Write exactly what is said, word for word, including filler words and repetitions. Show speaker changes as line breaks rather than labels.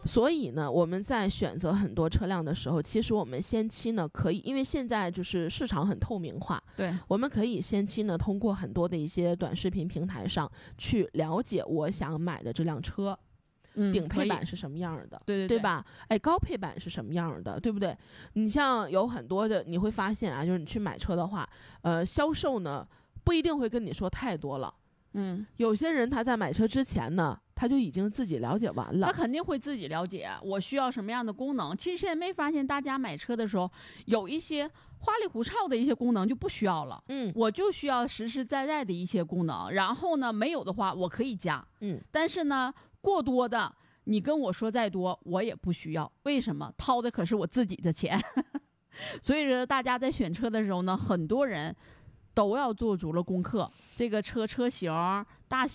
所以呢，我们在选择很多车辆的时候，其实我们先期呢可以，因为现在就是市场很透明化，
对，
我们可以先期呢通过很多的一些短视频平台上去了解我想买的这辆车。
嗯，
顶配版是什么样的，
对对
对吧？哎，高配版是什么样的，对不对？你像有很多的，你会发现啊，就是你去买车的话，呃，销售呢不一定会跟你说太多了。
嗯，
有些人他在买车之前呢，他就已经自己了解完了。
他肯定会自己了解我需要什么样的功能。其实现在没发现大家买车的时候有一些花里胡哨的一些功能就不需要了。
嗯，
我就需要实实在在的一些功能，然后呢没有的话我可以加。
嗯，
但是呢过多的你跟我说再多我也不需要。为什么？掏的可是我自己的钱。所以说大家在选车的时候呢，很多人都要做足了功课，这个车车型大小